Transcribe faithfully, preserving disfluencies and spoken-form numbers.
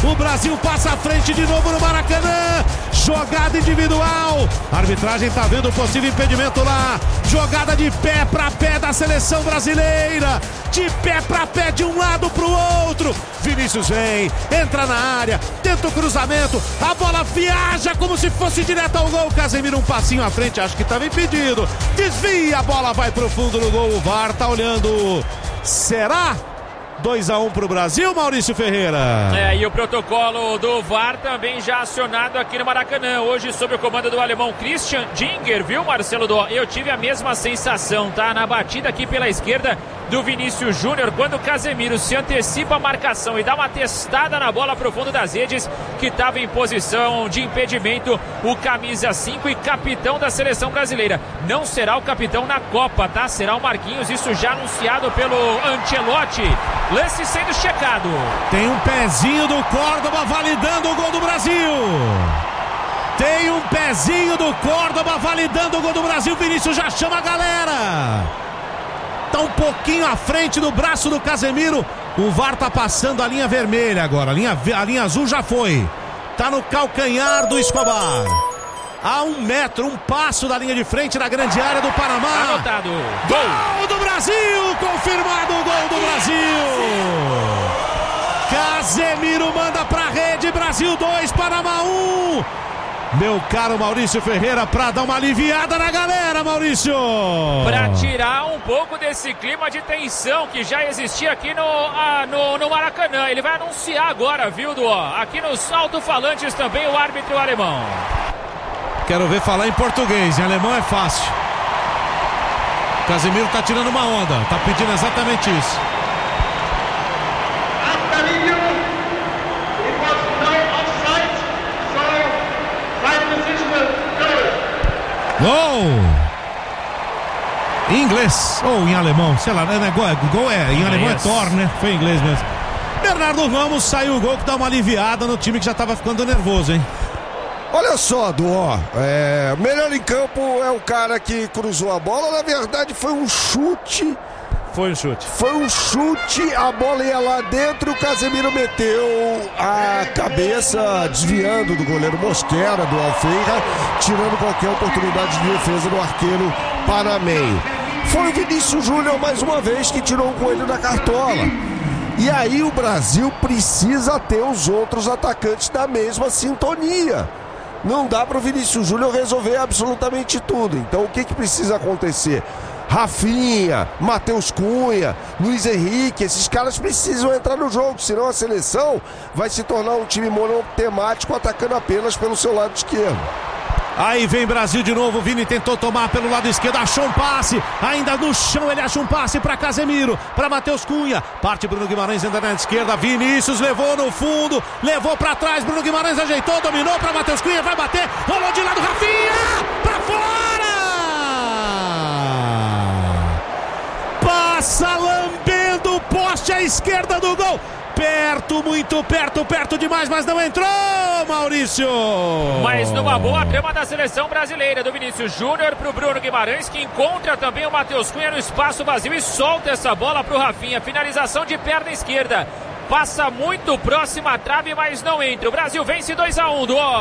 O Brasil passa à frente de novo no Maracanã. Jogada individual. A arbitragem tá vendo o possível impedimento lá. Jogada de pé para pé da seleção brasileira. De pé para pé de um lado pro outro. Vinícius vem, entra na área, tenta o cruzamento. A bola viaja como se fosse direto ao gol. Casemiro um passinho à frente, acho que estava impedido. Desvia, a bola vai pro fundo do gol. O V A R tá olhando. Será? dois a um para o Brasil, Maurício Ferreira. É, e o protocolo do V A R também já acionado aqui no Maracanã. Hoje sob o comando do alemão Christian Dinger, viu, Marcelo Dó? Eu tive a mesma sensação, tá? Na batida aqui pela esquerda do Vinícius Júnior, quando o Casemiro se antecipa a marcação e dá uma testada na bola pro fundo das redes, que estava em posição de impedimento, o camisa cinco e capitão da seleção brasileira. Não será o capitão na Copa, tá? Será o Marquinhos, isso já anunciado pelo Ancelotti. Lance sendo checado. Tem um pezinho do Córdoba validando o gol do Brasil. Tem um pezinho do Córdoba validando o gol do Brasil. Vinícius já chama a galera. Tá um pouquinho à frente do braço do Casemiro. O V A R tá passando a linha vermelha agora. A linha, a linha azul já foi. Tá no calcanhar do Escobar. A um metro, um passo da linha de frente na grande área do Panamá. Anotado. Gol do Brasil! Confirmado o gol do Brasil! Casemiro manda pra rede. Brasil dois, Panamá um. Meu caro Maurício Ferreira, pra dar uma aliviada na galera, Maurício! Pra tirar um pouco desse clima de tensão que já existia aqui no, ah, no, no Maracanã. Ele vai anunciar agora, viu, Duó? Aqui nos alto-falantes também o árbitro alemão. Quero ver falar em português, em alemão é fácil. Casemiro tá tirando uma onda, tá pedindo exatamente isso. Gol! Em inglês ou em alemão, sei lá, né? Gol, gol é, em alemão é Tor, né? Foi em inglês mesmo. Bernardo Ramos saiu o gol que dá uma aliviada no time que já tava ficando nervoso, hein? Olha só, Duó, é, melhor em campo é o cara que cruzou a bola. Na verdade foi um chute. Foi um chute. Foi um chute, a bola ia lá dentro, o Casemiro meteu a cabeça, desviando do goleiro Mosquera, do Alfeira, tirando qualquer oportunidade de defesa do arqueiro panamenho. Foi o Vinícius Júnior mais uma vez que tirou o coelho da cartola. E aí o Brasil precisa ter os outros atacantes da mesma sintonia. Não dá para o Vinícius Júnior resolver absolutamente tudo. Então o que, que precisa acontecer? Rafinha, Matheus Cunha, Luiz Henrique, esses caras precisam entrar no jogo, senão a seleção vai se tornar um time monotemático atacando apenas pelo seu lado esquerdo. Aí vem Brasil de novo, Vini tentou tomar pelo lado esquerdo, achou um passe, ainda no chão ele acha um passe para Casemiro, para Matheus Cunha, parte Bruno Guimarães entra na esquerda, Vinícius levou no fundo, levou para trás, Bruno Guimarães ajeitou, dominou para Matheus Cunha, vai bater, rolou de lado, Rafinha, para fora! Passa lambendo o poste à esquerda do gol. Perto, muito perto, perto demais, mas não entrou, Maurício. Mas numa boa trama da seleção brasileira, do Vinícius Júnior pro Bruno Guimarães, que encontra também o Matheus Cunha no espaço vazio e solta essa bola pro Rafinha. Finalização de perna esquerda. Passa muito próxima à trave, mas não entra. O Brasil vence dois a um, do